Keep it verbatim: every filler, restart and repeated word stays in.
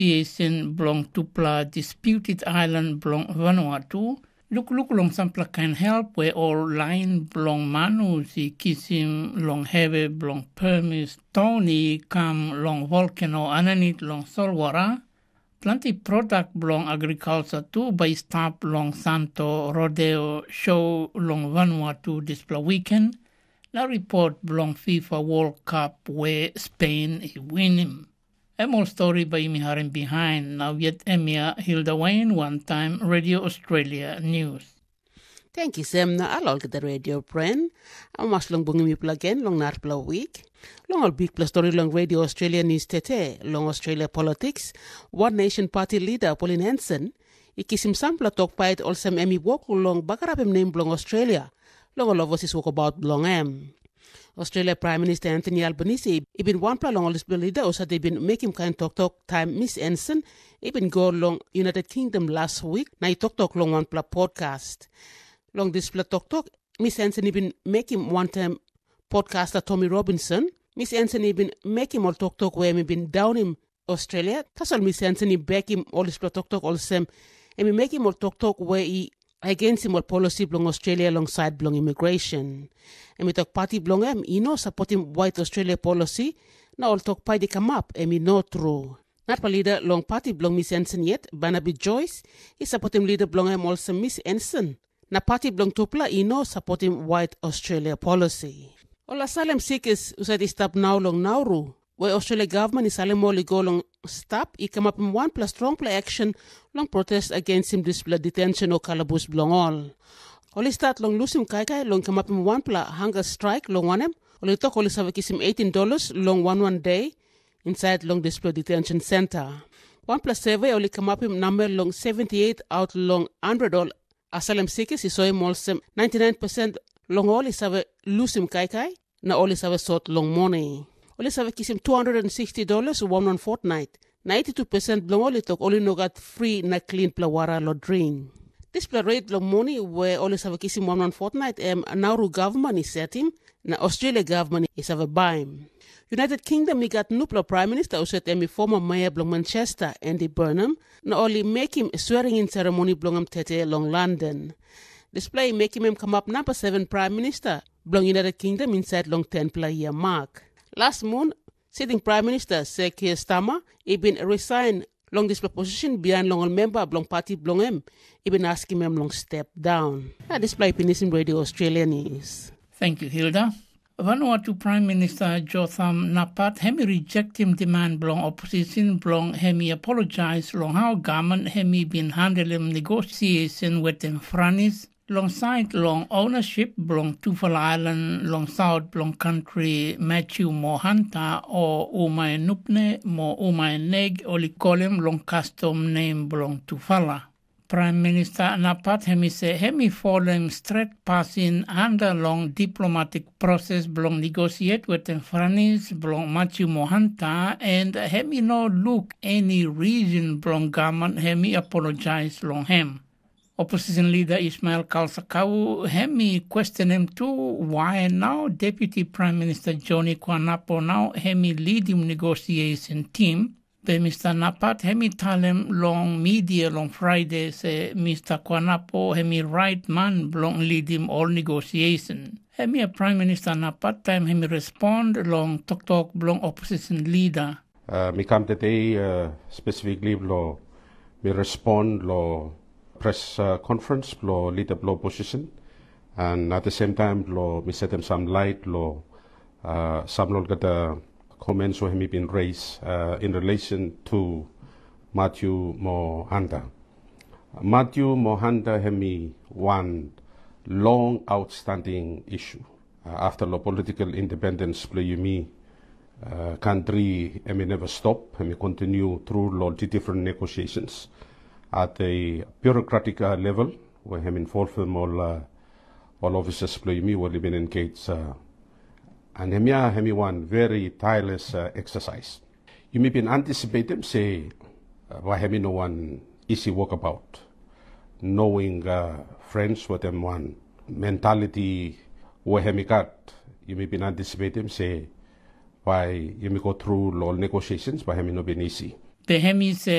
negotiation belong tupla disputed island belong Vanuatu. Luk-luk long sampla can help where all line belong manu si kisim long heavy belong permis Tony come long volcano ananit long solwara. Plenty product belong agriculture too by staff long Santo Rodeo show long Vanuatu display weekend. La report belong FIFA World Cup where Spain is winning. A more story by Miharin behind now yet Emia Hilda Wayne one time Radio Australia News. Thank you, Sam. Na alol ke the radio brand. Amas long bungi mi again long nar pla week. Long all big plus story long Radio Australia News tete long Australia politics. One Nation Party leader Pauline Hanson ikisim sampla talk pait olsem emi walk long bakarapim name belong Australia. Long all of us is walk about belong em. Australia Prime Minister Anthony Albanese ibin one pla long all this leader also they been making kind talk talk time Miss Hanson ibin go long United Kingdom last week na talk talk long one pla podcast. Long this pla talk talk Miss Hanson ibin making one time podcaster Tommy Robinson. Miss Hanson ibin making all talk talk where me been down in Australia. Tasal Miss Hanson back him all this pla talk talk all same and me making all talk talk where he against him all policy belong Australia alongside belong immigration. And we talk party belong em, you know, supporting white Australia policy. Now all talk party come up, and we know true. Not leader long party belong Miss Hanson yet, Barnaby Joyce, he supporting leader belong em also Miss Hanson. Na party belong Tupla, you know, supporting white Australia policy. All asylum seekers who said stop now long Nauru, where Australia government is alimoli go long stop, he come up in one plus strong play action long protest against him display detention or calaboose belong all. Only start long losing kai kai long come up in one pla hunger strike long one em. Only talk only savakis him eighteen dollars long one one day inside long display detention center. One plus survey only come up in number long seventy eight out long hundred all asylum seekers is so him also ninety nine percent long all is have losing kai kai na all is have sort long money. Only savakis him two hundred sixty dollars one one fortnight. ninety-two percent belong only talk only no got free na clean plawara lo drink. This play rate long money where only savakisim one one fortnight um Nauru government is set him na Australia government is have a buy. United Kingdom we got nupla Prime Minister who set him former mayor belong Manchester Andy Burnham na only make him swearing in ceremony belong tete long London. Display make him come up number seven Prime Minister belong United Kingdom inside long ten play year mark. Last month, sitting Prime Minister Sir Keir Starmer, he been resigned long this position behind long member belong party belong him. He been asking him long step down. I display Penisim Radio Australia News. Thank you, Hilda. Vanuatu Prime Minister Jotham Napat hemi reject him demand belong opposition belong hemi apologize long how government hemi been handling negotiation with them franis. Alongside long ownership belong Tufala Island, long South belong country Matthew Mohanta or Umay Nupne mo Umay Neg or Likolem long custom name belong Tufala. Prime Minister Napat hemi say hemi following straight passing under long diplomatic process belong negotiate with the Franis belong Matthew Mohanta and hemi no look any reason belong government hemi apologize long him. Opposition leader Ismail Kalsakau hemi question him too why now Deputy Prime Minister Johnny Kwanapo now hemi lead him negotiation team. But Mister Napat hemi tell him long media long Friday say Mister Kwanapo hemi right man long lead him all negotiation. Hemi a Prime Minister Napat time hemi respond long talk talk long opposition leader. Uh, me come today uh, specifically lo me respond lo press uh, conference lo leader lo position and at the same time lo me set them some light lo uh, some lo got the comments who have been raised uh, in relation to Matthew Mohanta. Matthew Mohanta have one long outstanding issue uh, after the political independence play you me uh, country I may never stop I may continue through lot of different negotiations at the bureaucratic uh, level where I'm involved with all uh, all officers play me will have been engaged uh, and I'm having one very tireless uh, exercise. You may be anticipating say uh, why have no one easy walkabout knowing uh, friends with them one mentality where have got you may be anticipating say why you may go through law negotiations by having no been easy. Behemi se